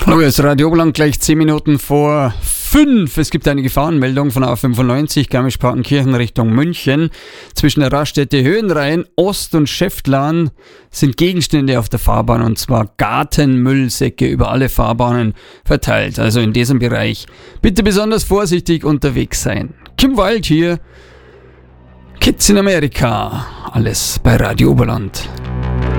Hallo, hier ist Radio Oberland, gleich 10 Minuten vor 5. Es gibt eine Gefahrenmeldung von A95 Garmisch-Partenkirchen Richtung München. Zwischen der Raststätte Höhenrhein, Ost- und Schäftlarn sind Gegenstände auf der Fahrbahn, und zwar Gartenmüllsäcke über alle Fahrbahnen verteilt. Also in diesem Bereich bitte besonders vorsichtig unterwegs sein. Kim Wilde hier, Kids in America, alles bei Radio Oberland.